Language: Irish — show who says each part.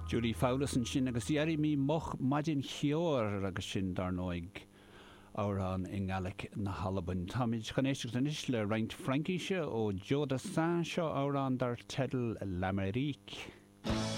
Speaker 1: Julie Fowlis an sin agus dhearrí mí moch maidin chior agus sin dar nóig árán in Gaelic na Hallabin. Táid chanéisiach an is le Reint Frankische ó Joe de Saint seo árán dar tedal Lamerique.